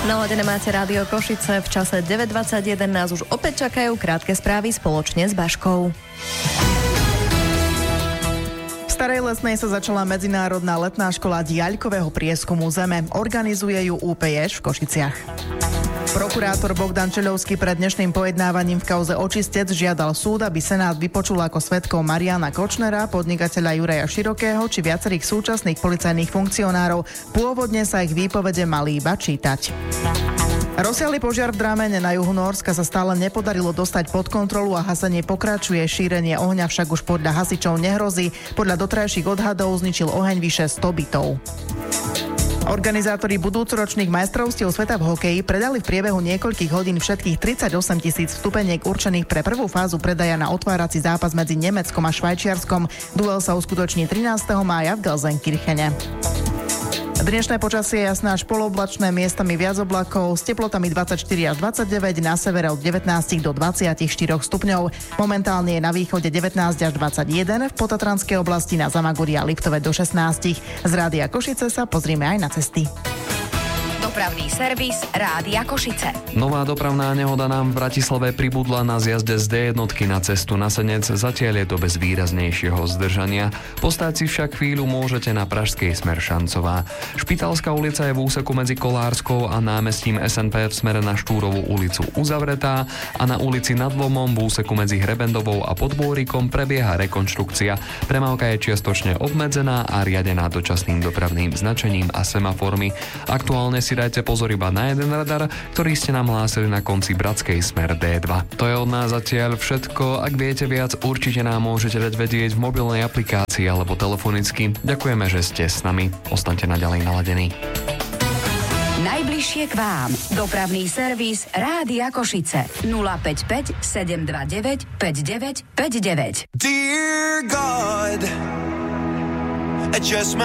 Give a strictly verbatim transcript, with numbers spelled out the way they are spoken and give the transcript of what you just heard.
Naladené máte Rádio Košice. V čase deväť dvadsaťjeden nás už opäť čakajú krátke správy spoločne s Baškou. V Starej Lesnej sa začala medzinárodná letná škola diaľkového prieskumu zeme. Organizuje ju ú pé ješ v Košiciach. Prokurátor Bogdan Čeľovský pred dnešným pojednávaním v kauze Očistec žiadal súd, aby Senát vypočul ako svedkov Mariana Kočnera, podnikateľa Juraja Širokého či viacerých súčasných policajných funkcionárov. Pôvodne sa ich výpovede mali iba čítať. Rozsiahly požiar v Dramene na juhu Nórska sa stále nepodarilo dostať pod kontrolu a hasenie pokračuje. Šírenie ohňa však už podľa hasičov nehrozí. Podľa doterajších odhadov zničil oheň vyše sto bytov. Organizátori budúcoročných majstrovstiev sveta v hokeji predali v priebehu niekoľkých hodín všetkých tridsaťosem tisíc vstupeniek určených pre prvú fázu predaja na otvárací zápas medzi Nemeckom a Švajčiarskom. Duel sa uskutoční trinásteho mája v Gelsenkirchene. Dnešné počasie je jasné až poloblačné, miestami viac oblakov, s teplotami dvadsaťštyri až dvadsaťdeväť, na severe od devätnásť do dvadsaťštyri stupňov. Momentálne je na východe devätnásť až dvadsaťjeden, v Potatranskej oblasti na Zamaguri a Liptove do šestnásť. Z Rádia Košice sa pozrieme aj na cesty. Dopravný servis Rádia Košice. Nová dopravná nehoda nám v Bratislave pribudla na zjazde z dé jednotky na cestu na Senec, zatiaľ je to bez výraznejšieho zdržania. Postáť si však chvíľu môžete na pražskej smer Šancová. Špitálska ulica je v úseku medzi Kolárskou a námestím es en pé v smere na Štúrovú ulicu uzavretá a na ulici Nad Lomom v úseku medzi Hrebendovou a Podbôrikom prebieha rekonštrukcia. Premávka je čiastočne obmedzená a riadená dočasným dopravným značením a semaformy. Aktuálne si dajte pozor iba na jeden radar, ktorý ste nám hlásili na konci Bratskej smer dé dva. To je od nás zatiaľ všetko. Ak viete viac, určite nám môžete dať vedieť v mobilnej aplikácii alebo telefonicky. Ďakujeme, že ste s nami. Ostaňte naďalej naladení. Najbližšie k vám. Dopravný servis Rádia Košice. nula päť päť sedem dva deväť päť deväť päť deväť. Dear God, I just